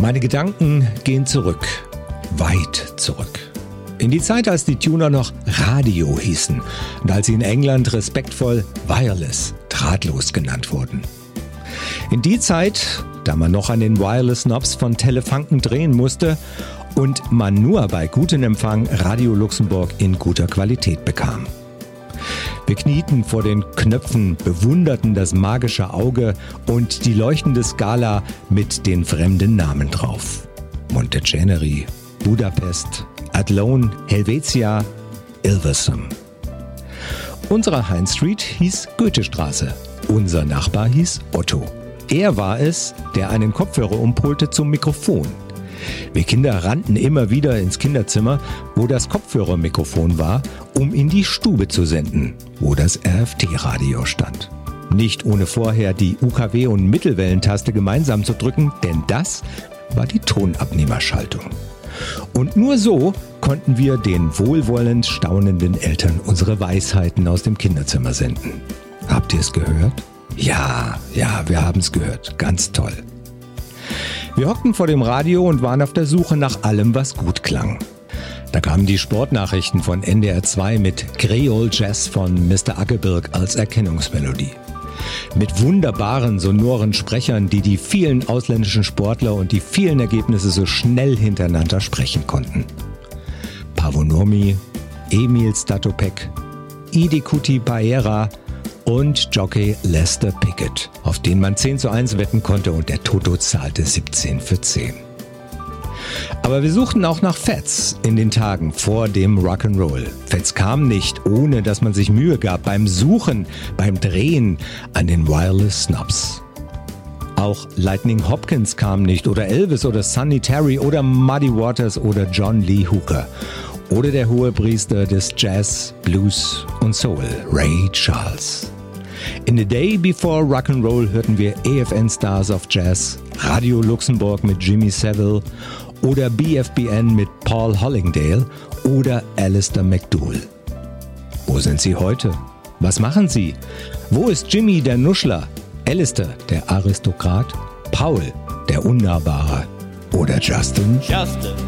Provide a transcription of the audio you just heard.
Meine Gedanken gehen zurück, weit zurück. In die Zeit, als die Tuner noch Radio hießen und als sie in England respektvoll Wireless, drahtlos genannt wurden. In die Zeit, da man noch an den Wireless Knobs von Telefunken drehen musste und man nur bei gutem Empfang Radio Luxemburg in guter Qualität bekam. Wir knieten vor den Knöpfen, bewunderten das magische Auge und die leuchtende Skala mit den fremden Namen drauf. Monteceneri, Budapest, Athlone, Helvetia, Ilversum. Unsere Heinz Street hieß Goethestraße. Unser Nachbar hieß Otto. Er war es, der einen Kopfhörer umpolte zum Mikrofon. Wir Kinder rannten immer wieder ins Kinderzimmer, wo das Kopfhörermikrofon war, um in die Stube zu senden, wo das RFT-Radio stand. Nicht ohne vorher die UKW- und Mittelwellentaste gemeinsam zu drücken, denn das war die Tonabnehmerschaltung. Und nur so konnten wir den wohlwollend staunenden Eltern unsere Weisheiten aus dem Kinderzimmer senden. Habt ihr es gehört? Ja, wir haben es gehört. Ganz toll. Wir hockten vor dem Radio und waren auf der Suche nach allem, was gut klang. Da kamen die Sportnachrichten von NDR 2 mit Creole Jazz von Mr. Ackeberg als Erkennungsmelodie. Mit wunderbaren, sonoren Sprechern, die die vielen ausländischen Sportler und die vielen Ergebnisse so schnell hintereinander sprechen konnten. Pavonomi, Emil Statopek, Idekuti Paera und Jockey Lester Pickett, auf den man 10:1 wetten konnte und der Toto zahlte 17 für 10. Aber wir suchten auch nach Fats in den Tagen vor dem Rock'n'Roll. Fats kam nicht, ohne dass man sich Mühe gab beim Suchen, beim Drehen an den Wireless Knobs. Auch Lightning Hopkins kam nicht oder Elvis oder Sonny Terry oder Muddy Waters oder John Lee Hooker oder der Hohepriester des Jazz, Blues und Soul, Ray Charles. In the day before Rock'n'Roll hörten wir EFN Stars of Jazz, Radio Luxemburg mit Jimmy Savile oder BFBN mit Paul Hollingdale oder Alistair McDowell. Wo sind sie heute? Was machen sie? Wo ist Jimmy, der Nuschler? Alistair, der Aristokrat? Paul, der Unnahbare? Oder Justin?